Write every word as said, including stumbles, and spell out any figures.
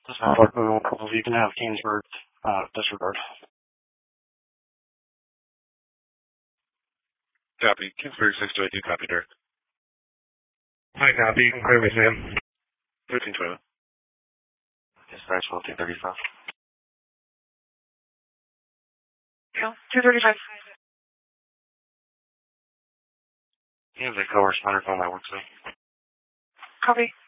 This network moving a couple of you can have Kingsburg uh, disregard. Copy. Kingsburg six two eight two, copy, Dirk. Hi, copy. You can clear me, Sam. thirteen twelve. Dispatch one two thirty-five. Yeah, two thirty-five. You have the co-responder phone that works, though. Copy.